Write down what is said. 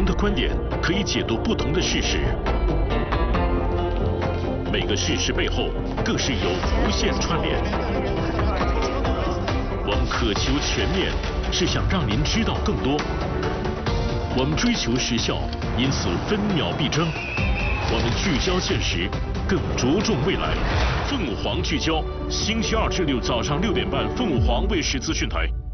同的观点可以解读不同的事实，每个事实背后更是有无限串联。我们渴求全面，是想让您知道更多。我们追求时效，因此分秒必争。我们聚焦现实，更着重未来。凤凰聚焦，星期2至6早上6点半，凤凰卫视资讯台。